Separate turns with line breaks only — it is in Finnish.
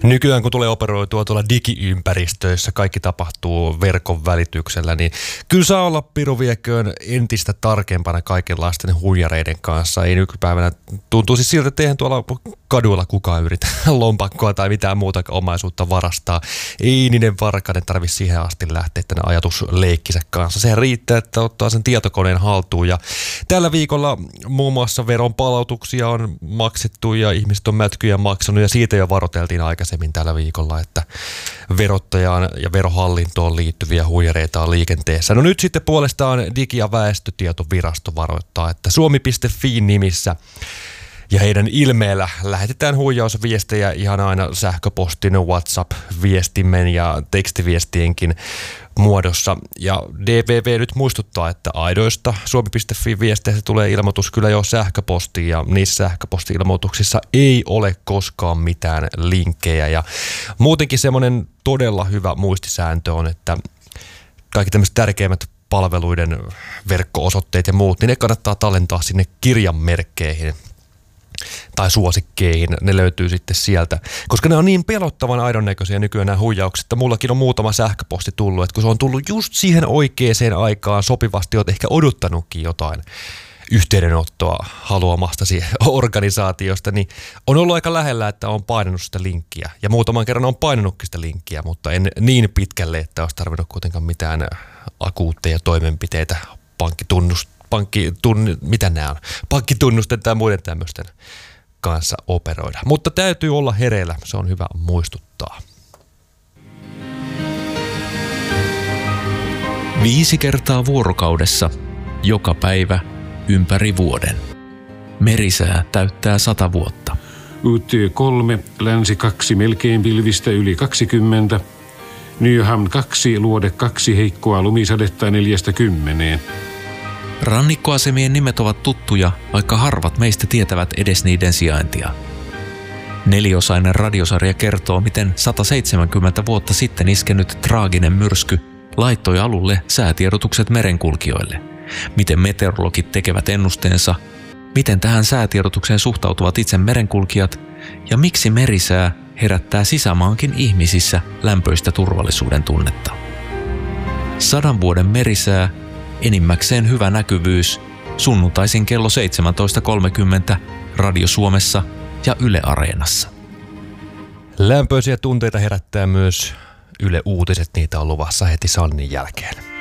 Nykyään kun tulee operoitua tuolla digiympäristöissä, kaikki tapahtuu verkon välityksellä, niin kyllä saa olla piru vieköön entistä tarkempana kaikenlaisten huijareiden kanssa. Ei nykypäivänä tuntuu siis siltä, että eihän tuolla kaduilla kukaan yritä lompakkoa tai mitään muuta omaisuutta varastaa. Ei niiden varkaiden tarvitse siihen asti lähteä tänne ajatusleikkisä kanssa. Se riittää, että ottaa sen tietokoneen haltuun. Ja tällä viikolla muun muassa veronpalautuksia on maksettu ja ihmiset on mätkyjä maksanut ja siitä jo varoiteltiin aikaisemmin tällä viikolla, että verottajaan ja verohallintoon liittyviä huijareita on liikenteessä. No nyt sitten puolestaan Digi- ja väestötietovirasto varoittaa, että Suomi.fi nimissä ja heidän ilmeellä lähetetään huijausviestejä ihan aina sähköpostin, WhatsApp-viestimen ja tekstiviestienkin muodossa. Ja DVV nyt muistuttaa, että aidoista Suomi.fi-viesteistä tulee ilmoitus kyllä jo sähköpostiin ja niissä sähköposti-ilmoituksissa ei ole koskaan mitään linkkejä. Ja muutenkin semmoinen todella hyvä muistisääntö on, että kaikki tämmöiset tärkeimmät palveluiden verkko-osoitteet ja muut, niin ne kannattaa tallentaa sinne kirjanmerkkeihin tai suosikkeihin, ne löytyy sitten sieltä, koska ne on niin pelottavan aidon näköisiä nykyään nämä huijaukset, että mullakin on muutama sähköposti tullut, että kun se on tullut just siihen oikeaan aikaan sopivasti, olet ehkä odottanutkin jotain yhteydenottoa haluamastasi organisaatiosta, niin on ollut aika lähellä, että on painanut sitä linkkiä ja muutaman kerran on painanutkin sitä linkkiä, mutta en niin pitkälle, että olisi tarvinnut kuitenkaan mitään akuutteja toimenpiteitä, pankkitunnusten tai muiden tämmöisten kanssa operoida. Mutta täytyy olla hereillä, se on hyvä muistuttaa.
5 kertaa vuorokaudessa, joka päivä, ympäri vuoden. Merisää täyttää 100 vuotta.
UT3, länsi 2, melkein pilvistä yli 20. Nyhamn 2, luode 2, heikkoa lumisadetta 4-10.
Rannikkoasemien nimet ovat tuttuja, vaikka harvat meistä tietävät edes niiden sijaintia. 4-osainen radiosarja kertoo, miten 170 vuotta sitten iskenyt traaginen myrsky laittoi alulle säätiedotukset merenkulkijoille. Miten meteorologit tekevät ennusteensa, miten tähän säätiedotukseen suhtautuvat itse merenkulkijat ja miksi merisää herättää sisämaankin ihmisissä lämpöistä turvallisuuden tunnetta. 100 vuoden merisää, enimmäkseen hyvä näkyvyys, sunnuntaisin kello 17.30 Radio Suomessa ja Yle Areenassa.
Lämpöisiä tunteita herättää myös Yle Uutiset, niitä on luvassa heti Sannin jälkeen.